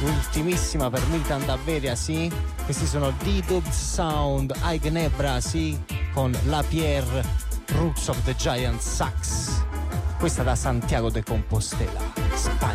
ultimissima per Militant Averia, sì. Questi sono D-Dub Sound, Aignebra, sì, con La Pierre, Roots of the Giant Sax. Questa da Santiago de Compostela, Spagna.